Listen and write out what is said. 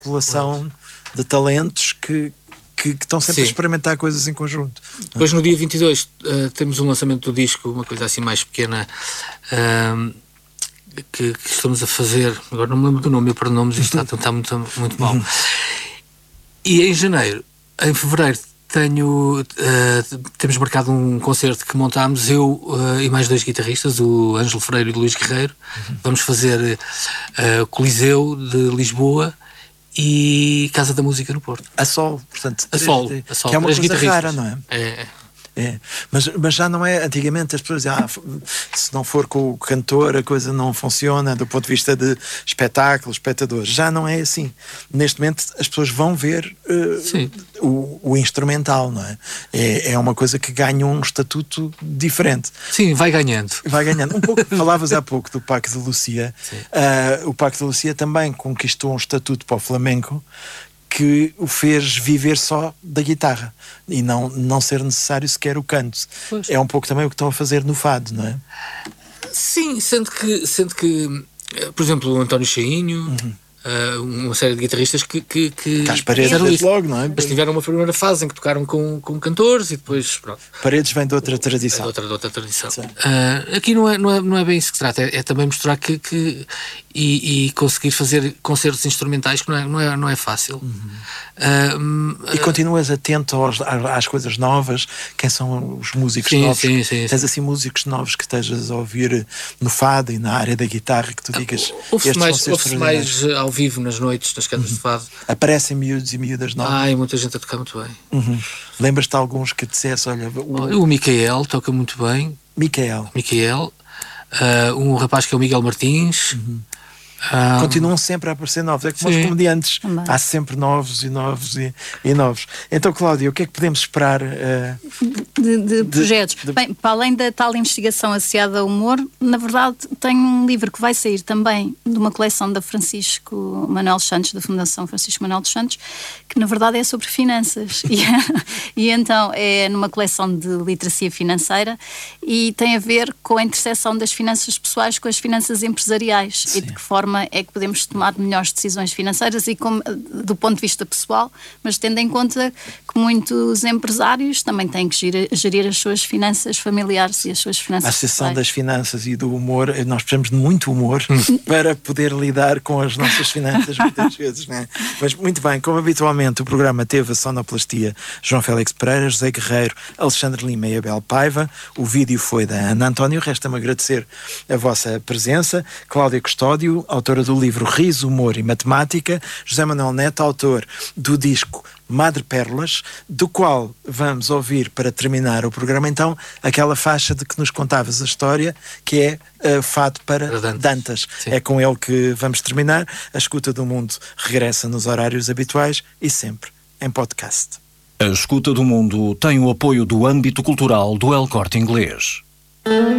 população de talentos que estão sempre a experimentar coisas em conjunto. Depois, no dia 22, temos um lançamento do disco, uma coisa assim mais pequena, que estamos a fazer. Agora não me lembro do nome, eu para nomes, isto está muito, muito mal. E em janeiro, em fevereiro, temos marcado um concerto que montámos, eu e mais 2 guitarristas, o Ângelo Freire e o Luís Guerreiro. Vamos fazer Coliseu de Lisboa e Casa da Música no Porto. A Sol, portanto. A Sol, que é uma coisa rara, não é? É. Mas já não é. Antigamente as pessoas diziam, se não for com o cantor a coisa não funciona do ponto de vista de espetáculo, espectadores. Já não é assim. Neste momento as pessoas vão ver o instrumental, não é? É uma coisa que ganha um estatuto diferente. Sim, vai ganhando. Vai ganhando. Um pouco, falavas há pouco do Paco de Lucia. O Paco de Lucia também conquistou um estatuto para o flamenco que o fez viver só da guitarra e não ser necessário sequer o canto. Pois. É um pouco também o que estão a fazer no fado, não é? Sim, sendo que por exemplo, o António Cheinho, uma série de guitarristas que As Paredes logo, não é? Mas tiveram uma primeira fase em que tocaram com cantores e depois pronto. Paredes vem de outra tradição. É de outra tradição. Aqui não é bem isso que se trata, é também mostrar e conseguir fazer concertos instrumentais que não é fácil. E continuas atento às coisas novas? Quem são os músicos novos? Sim. Tens assim músicos novos que estejas a ouvir no fado e na área da guitarra que tu digas? Ouve-se mais ao vivo nas noites, nas casas de fado. Aparecem miúdos e miúdas novas? E muita gente a tocar muito bem. Lembras-te de alguns que dissesse, olha... O Micael toca muito bem. Micael. Um rapaz que é o Miguel Martins. Continuam sempre a aparecer novos. É como os comediantes. Há sempre novos e novos e novos. Então, Cláudia, o que é que podemos esperar de projetos? Bem, para além da tal investigação associada ao humor, na verdade tenho um livro que vai sair também de uma coleção da Francisco Manuel Santos, da Fundação Francisco Manuel dos Santos, que na verdade é sobre finanças. E então é numa coleção de literacia financeira e tem a ver com a interseção das finanças pessoais com as finanças empresariais e de que forma é que podemos tomar melhores decisões financeiras e do ponto de vista pessoal, mas tendo em conta que muitos empresários também têm que gerir as suas finanças familiares e as suas finanças pessoais. A seção pessoais. Das finanças e do humor, nós precisamos de muito humor para poder lidar com as nossas finanças muitas vezes, não é? Mas muito bem, como habitualmente o programa teve a sonoplastia João Félix Pereira, José Guerreiro, Alexandre Lima e Abel Paiva. O vídeo foi da Ana António. Resta-me agradecer a vossa presença. Cláudia Custódio, autora do livro Riso, Humor e Matemática. José Manuel Neto, autor do disco Madre Pérolas, do qual vamos ouvir, para terminar o programa, então, aquela faixa de que nos contavas a história, que é Fado para Dantas. É com ele que vamos terminar. A Escuta do Mundo regressa nos horários habituais e sempre em podcast. A Escuta do Mundo tem o apoio do âmbito cultural do El Corte Inglês.